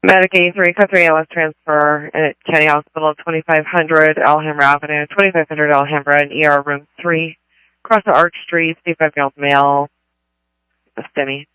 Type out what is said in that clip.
Medicaid 3, code 3 ALS transfer at County Hospital, 2500 Alhambra Avenue, 2500 Alhambra, and ER room 3, across the Arch Street, C5 male, STEMI.